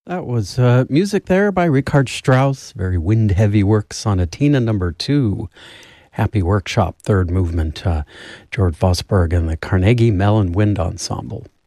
That was music there by Richard Strauss, very wind-heavy work, Sonatina number 2, Happy Workshop, third movement, George Vosburgh and the Carnegie Mellon Wind Ensemble.